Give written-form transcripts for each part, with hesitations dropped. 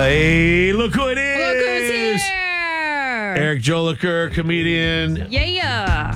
Hey, look who it is! Look who's here! Eric Joliker, comedian. Yeah.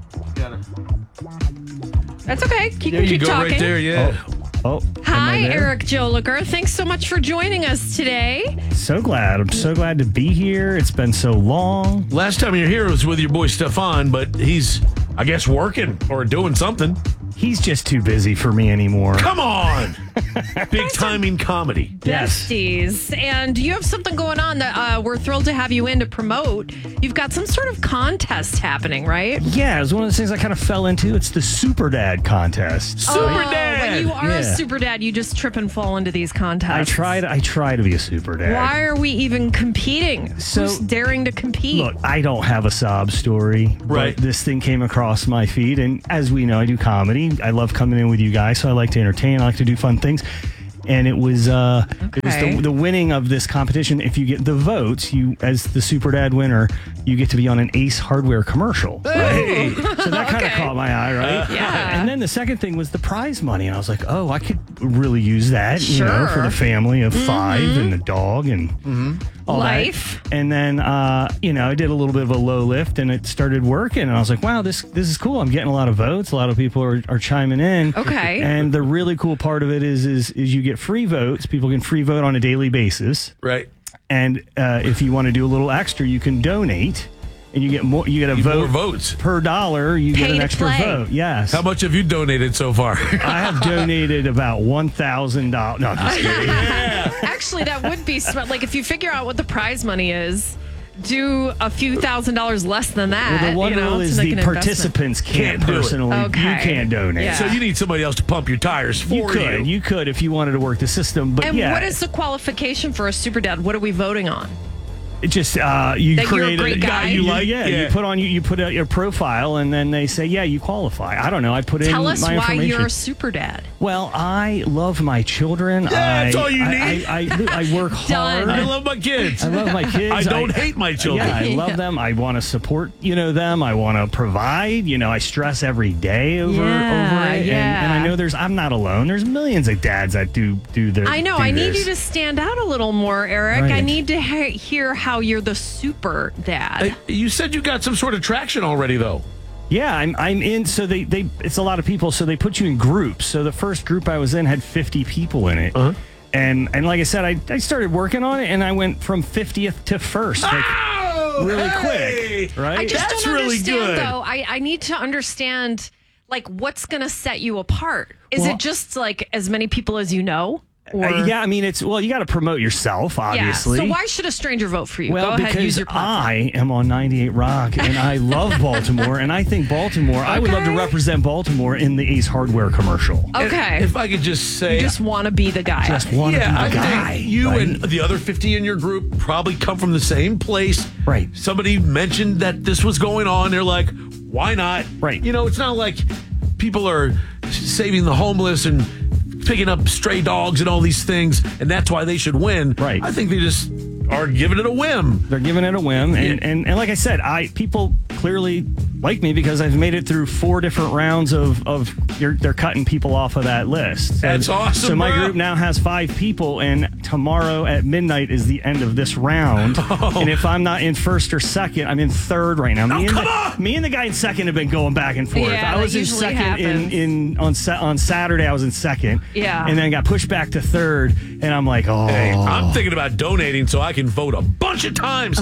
That's okay. There you Keep go, talking. right there. Yeah. Oh, Hi, Eric Joliker. Thanks so much for joining us today. so glad. I'm so glad to be here. It's been so long. Last time you were here was with your boy Stefan, but he's, I guess, working or doing something. He's just too busy for me anymore. Come on! Big timing comedy. Yes. Besties. And you have something going on that we're thrilled to have you in to promote. You've got some sort of contest happening, right? Yeah, it was one of those things I kind of fell into. It's the Super Dad contest. Super Dad! When you are a Yeah. super dad, you just trip and fall into these I contests. try to be a Super Dad. Why are we even competing? So- Who's daring to compete? Look, I don't have a sob story, Right. but this thing came across my feed, and as we know, I do comedy. I love coming in with you guys, so I like to entertain. I like to do fun things. And it was Okay. the winning of this competition. If you get the votes, you as the Super Dad winner, you get to be on an Ace Hardware commercial. Hey! So that kind of Okay. call my eye, right? Yeah. And then the second thing was the prize money. And I was like, oh, I could really use that, you know, Sure. for the family of five and the dog and all Life. that. And then, you know, I did a little bit of a low lift and it started working. And I was like, wow, this is cool. I'm getting a lot of votes. A lot of people are chiming in. Okay. And the really cool part of it is you get free votes. People can free vote on a daily basis. Right. And if you want to do a little extra, you can donate. And you get more. You get a Need vote more votes. per dollar. You get Pay an to extra play. vote. Yes. How much have you donated so far? I have donated about $1,000. No, I'm just kidding. Actually, that would be smart. Like, if you figure out what the prize money is, do a few $1,000s less than that. Well, the one you know, rule to is make the an investment. participants can't Can't do it. personally. Okay. You can't donate. Yeah. So you need somebody else to pump your tires for you. You could if you wanted to work the system. But And yeah, what is the qualification for a super dad? What are we voting on? it just you That you're a create great guy? you You- like. Yeah, yeah. you put out your profile, and then they say, yeah, you qualify. I don't know. I put in Tell us my why information. you're a super dad. Well, I love my children. Yeah, that's all you need. I work Done. hard. I love my kids. I love my kids. I don't hate my children. Yeah, I love Yeah. them. I want to support, them. I want to provide. I stress every day over it. Yeah. And I know I'm not alone. There's millions of dads that do their. I know. do I need this. you to stand out a little more, Eric. I Right. need to hear how you're the super dad. You said you got some sort of traction already, though. Yeah, I'm in. So they it's a lot of people. So they put you in groups. So the first group I was in had 50 people in it. Uh-huh. And like I said, I started working on it, and I went from 50th to first. Like, really hey! quick, right? I just That's don't really understand, good. though. I need to understand, like, what's going to set you apart. Is Well- it just, like, as many people as you know? Or, Yeah, I mean, you got to promote yourself, obviously. Yeah. So why should a stranger vote for you? Well, Go ahead, because use your platform. I am on 98 Rock and I love Baltimore, and I think Baltimore, I would love to Okay. represent Baltimore in the Ace Hardware commercial. Okay. If I could just say, You just want to be the guy. Just want to yeah, be I the guy. think you right? and the other 50 in your group probably come from the same place. Right. Somebody mentioned that this was going on. They're like, why not? Right. It's not like people are saving the homeless and picking up stray dogs and all these things, and that's why they should win. Right. I think they just are giving it a whim. They're giving it a whim, and like I said, people clearly like me because I've made it through 4 different rounds of they're cutting people off of that list. That's awesome, So my bro. group now has 5 people, and tomorrow at midnight is the end of this round. And if I'm not in first or second, I'm in third right now. Me and the guy in second have been going back and forth. Yeah, I was that in usually second happens. on Saturday. I was in second. Yeah. and then got pushed back to third, and I'm like, oh. Hey, I'm thinking about donating so I can vote a bunch of times.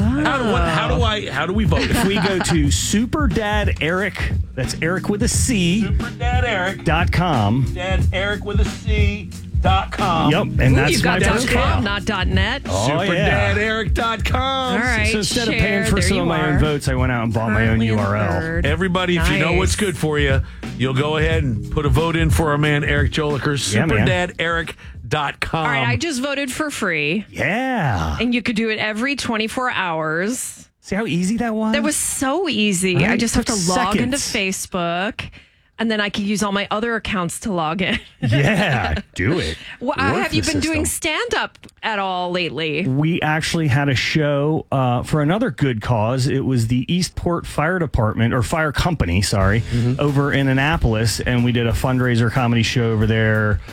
How do we vote? If we go to Super Dad Eric, that's Eric with a C. Super Dad Eric. .com. Dad Eric with a C.com. Yep, and that's you got my .com, profile. not .net. Oh, yeah. SuperDadEric.com. All right. So instead of share, paying for there some you of my own are. votes, I went out and bought my own Currently in URL. third. Everybody, if you know Nice. what's good for you, you'll go ahead and put a vote in for our man Eric Joliker. Yeah, man. SuperDadEric.com. All right, I just voted for free, Yeah. and you could do it every 24 hours. See how easy that was? That was so easy. Right? I just have to Took log into seconds. Facebook, and then I could use all my other accounts to log in. Yeah, do it. Well, Work have you the been doing system. stand-up at all lately? We actually had a show for another good cause. It was the Eastport Fire Department, or Fire Company, sorry, over in Annapolis, and we did a fundraiser comedy show over there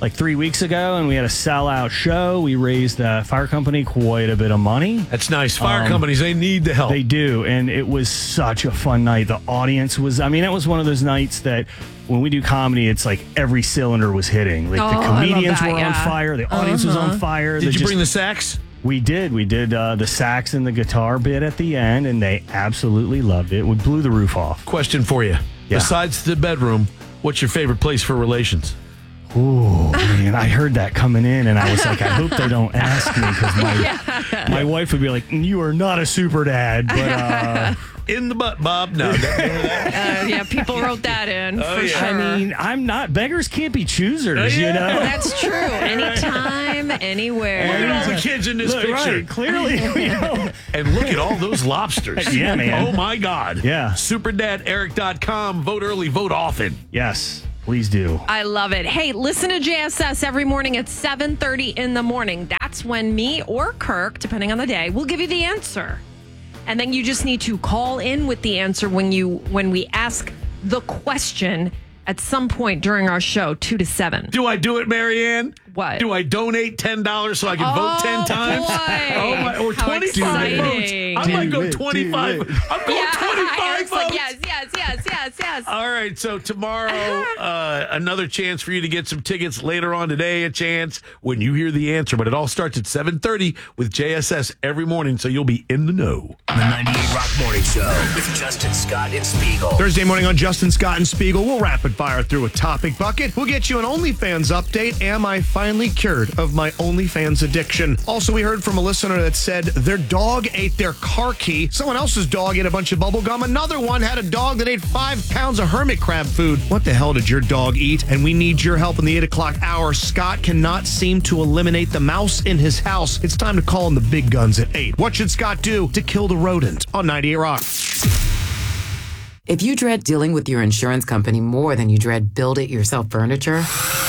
like 3 weeks ago, and we had a sellout show. We raised the fire company quite a bit of money. That's nice. Fire companies, they need the help. They do, and it was such a fun night. The audience was, it was one of those nights that when we do comedy, it's like every cylinder was hitting. Like the comedians were on fire, the audience was on fire. Did you bring the sax? We did. We did the sax and the guitar bit at the end, and they absolutely loved it. We blew the roof off. Question for you. Yeah. Besides the bedroom, what's your favorite place for relations? Ooh, man, I heard that coming in, and I was like, I hope they don't ask me, because my wife would be like, you are not a super dad, but... In the butt, Bob. No, don't remember that. Yeah, people wrote that in for sure. I mean, I'm not, beggars can't be choosers, you know? That's true. Anytime, anywhere. Look at all the kids in this picture. Right, clearly. And look at all those lobsters. Yeah, man. Oh, my God. Yeah. SuperDadEric.com. Vote early, vote often. Yes, please do. I love it. Hey, listen to JSS every morning at 7:30 in the morning. That's when me or Kirk, depending on the day, will give you the answer. And then you just need to call in with the answer when we ask the question at some point during our show, 2 to 7. Do I do it, Marianne? What? Do I donate $10 so I can vote 10 times? Boy. Oh, my, or How 25 exciting. votes. I might go Do it, 25. do it. I'm going 25 Eric's votes. like, yes. All right, so tomorrow, another chance for you to get some tickets. Later on today, a chance when you hear the answer. But it all starts at 7:30 with JSS every morning, so you'll be in the know. The 98 Rock Morning Show with Justin Scott and Spiegel. Thursday morning on Justin Scott and Spiegel, we'll rapid fire through a topic bucket. We'll get you an OnlyFans update. Am I finally cured of my OnlyFans addiction? Also, we heard from a listener that said their dog ate their car key. Someone else's dog ate a bunch of bubble gum. Another one had a dog that ate 5 pounds of hermit crab food. What the hell did your dog eat? And we need your help in the 8 o'clock hour. Scott cannot seem to eliminate the mouse in his house. It's time to call in the big guns at 8. What should Scott do to kill the rodent on 98 Rock? If you dread dealing with your insurance company more than you dread build-it-yourself furniture,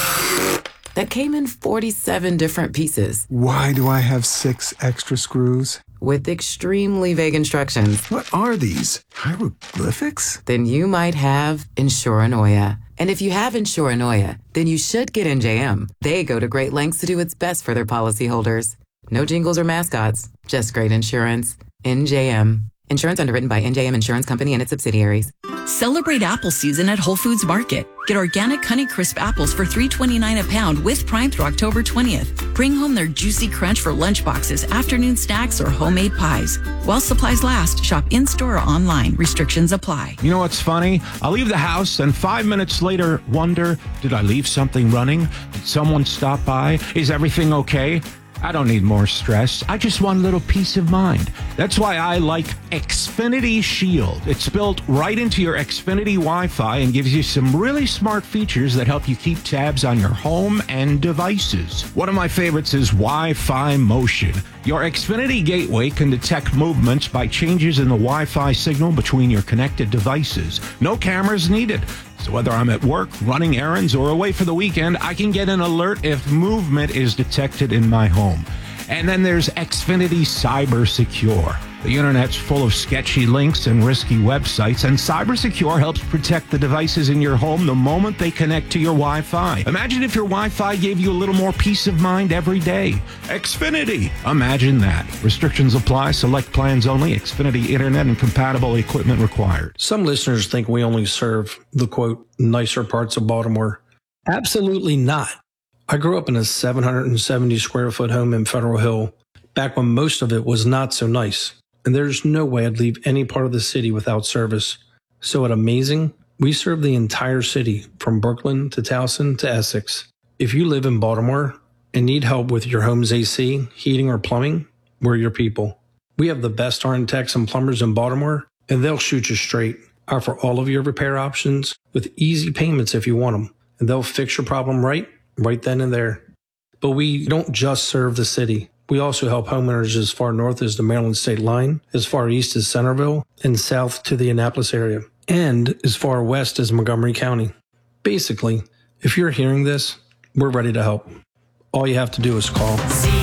that came in 47 different pieces Why do I have 6 extra screws? with extremely vague instructions, What are these? Hieroglyphics? then you might have Insuranoia. And if you have Insuranoia, then you should get NJM. They go to great lengths to do what's best for their policyholders. No jingles or mascots, just great insurance. NJM. Insurance underwritten by NJM Insurance Company and its subsidiaries. Celebrate apple season at Whole Foods Market. Get organic Honeycrisp apples for $3.29 a pound with Prime through October 20th. Bring home their juicy crunch for lunchboxes, afternoon snacks, or homemade pies. While supplies last, shop in-store or online. Restrictions apply. You know what's funny? I'll leave the house and 5 minutes later wonder, did I leave something running? Did someone stop by? Is everything okay? I don't need more stress. I just want a little peace of mind. That's why I like Xfinity Shield. It's built right into your Xfinity Wi-Fi and gives you some really smart features that help you keep tabs on your home and devices. One of my favorites is Wi-Fi Motion. Your Xfinity gateway can detect movements by changes in the Wi-Fi signal between your connected devices. No cameras needed. So whether I'm at work, running errands, or away for the weekend, I can get an alert if movement is detected in my home. And then there's Xfinity Cyber Secure. The internet's full of sketchy links and risky websites, and Cyber Secure helps protect the devices in your home the moment they connect to your Wi-Fi. Imagine if your Wi-Fi gave you a little more peace of mind every day. Xfinity. Imagine that. Restrictions apply. Select plans only. Xfinity Internet and compatible equipment required. Some listeners think we only serve the, quote, nicer parts of Baltimore. Absolutely not. I grew up in a 770 square foot home in Federal Hill, back when most of it was not so nice. And there's no way I'd leave any part of the city without service. So at Amazing, we serve the entire city, from Brooklyn to Towson to Essex. If you live in Baltimore and need help with your home's AC, heating, or plumbing, we're your people. We have the best RN techs and plumbers in Baltimore, and they'll shoot you straight. Offer all of your repair options with easy payments if you want them, and they'll fix your problem right then and there. But we don't just serve the city. We also help homeowners as far north as the Maryland state line, as far east as Centerville, and south to the Annapolis area, and as far west as Montgomery County. Basically, if you're hearing this, we're ready to help. All you have to do is call.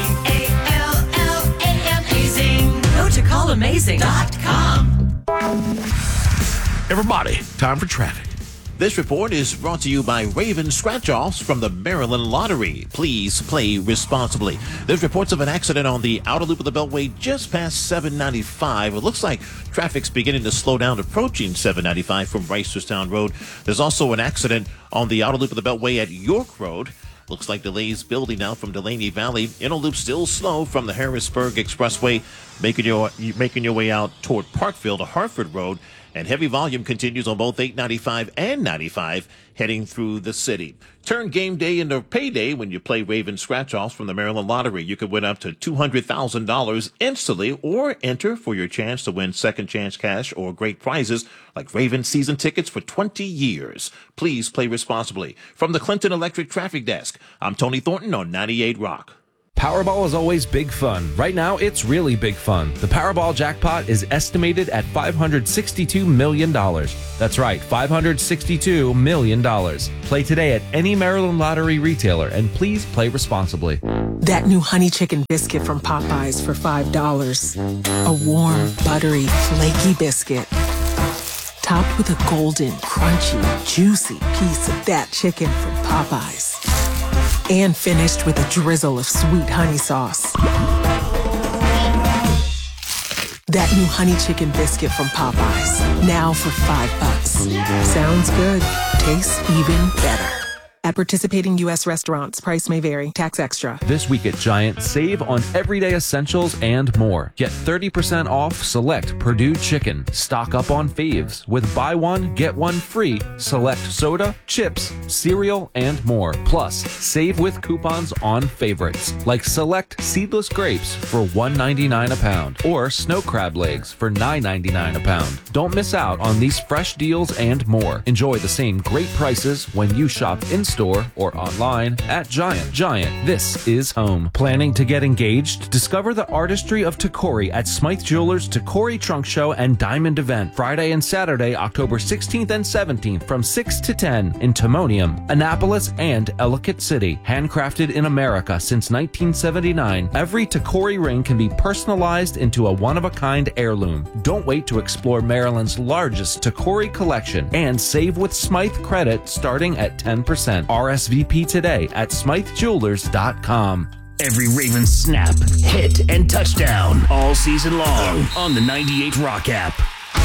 CALLAMAZING. Go to callamazing.com. Everybody, time for traffic. This report is brought to you by Raven Scratch-Offs from the Maryland Lottery. Please play responsibly. There's reports of an accident on the outer loop of the Beltway just past 795. It looks like traffic's beginning to slow down approaching 795 from Reisterstown Road. There's also an accident on the outer loop of the Beltway at York Road. Looks like delays building now from Delaney Valley. Inner loop still slow from the Harrisburg Expressway, making your way out toward Parkville to Hartford Road. And heavy volume continues on both 895 and 95 heading through the city. Turn game day into payday when you play Raven Scratch-Offs from the Maryland Lottery. You could win up to $200,000 instantly or enter for your chance to win second chance cash or great prizes like Raven season tickets for 20 years. Please play responsibly. From the Clinton Electric Traffic Desk, I'm Tony Thornton on 98 Rock. Powerball is always big fun. Right now, it's really big fun. The Powerball jackpot is estimated at $562 million. That's right, $562 million. Play today at any Maryland Lottery retailer, and please play responsibly. That new honey chicken biscuit from Popeyes for $5. A warm, buttery, flaky biscuit, topped with a golden, crunchy, juicy piece of that chicken from Popeyes. And finished with a drizzle of sweet honey sauce. That new honey chicken biscuit from Popeyes, now for $5. Sounds good. Tastes even better. At participating U.S. restaurants, price may vary. Tax extra. This week at Giant, save on everyday essentials and more. Get 30% off select Purdue chicken. Stock up on faves with buy one, get one free. Select soda, chips, cereal, and more. Plus, save with coupons on favorites like select seedless grapes for $1.99 a pound or snow crab legs for $9.99 a pound. Don't miss out on these fresh deals and more. Enjoy the same great prices when you shop in-store or online at Giant. Giant, this is home. Planning to get engaged? Discover the artistry of Tacori at Smythe Jewelers' Tacori Trunk Show and Diamond Event, Friday and Saturday, October 16th and 17th from 6 to 10 in Timonium, Annapolis, and Ellicott City. Handcrafted in America since 1979, every Tacori ring can be personalized into a one-of-a-kind heirloom. Don't wait to explore Maryland's largest Tacori collection and save with Smythe credit starting at 10%. RSVP today at SmytheJewelers.com. Every Ravens snap, hit, and touchdown all season long on the 98 Rock app.